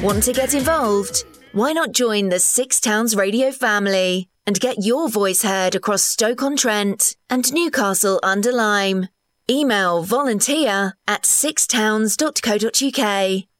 Want to get involved? Why not join the Six Towns Radio family and get your voice heard across Stoke-on-Trent and Newcastle-under-Lyme? Email volunteer@sixtowns.co.uk.